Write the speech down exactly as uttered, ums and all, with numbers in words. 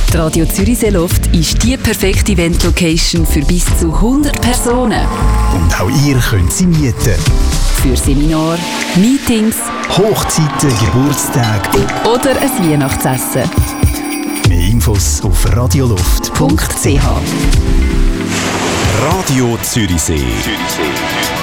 Die Radio Zürichsee Loft ist die perfekte Event-Location für bis zu hundert Personen. Und auch ihr könnt sie mieten. Für Seminare, Meetings, Hochzeiten, Geburtstage oder ein Weihnachtsessen. Mehr Infos auf radioluft punkt c h. Radio Zürichsee.